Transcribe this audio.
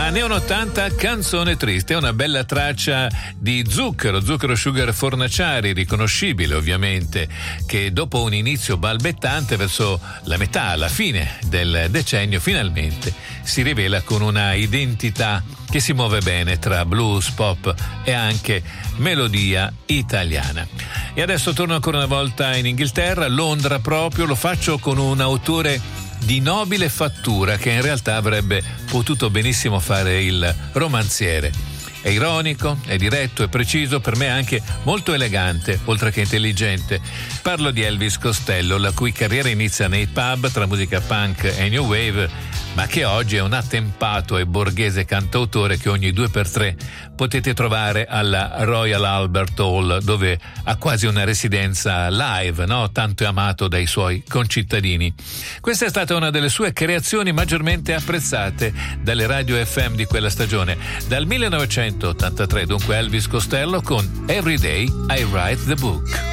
Neon 80, Canzone triste, è una bella traccia di Zucchero Sugar Fornaciari, riconoscibile ovviamente, che dopo un inizio balbettante verso la metà, alla fine del decennio, finalmente si rivela con una identità che si muove bene tra blues, pop e anche melodia italiana. E adesso torno ancora una volta in Inghilterra, Londra proprio, lo faccio con un autore di nobile fattura che in realtà avrebbe potuto benissimo fare il romanziere. È ironico, è diretto, è preciso, per me anche molto elegante, oltre che intelligente. Parlo di Elvis Costello, la cui carriera inizia nei pub tra musica punk e new wave, ma che oggi è un attempato e borghese cantautore che ogni 2x3 potete trovare alla Royal Albert Hall, dove ha quasi una residenza live, no? Tanto amato dai suoi concittadini. Questa è stata una delle sue creazioni maggiormente apprezzate dalle radio FM di quella stagione, dal 1983, dunque Elvis Costello con Every Day I Write the Book.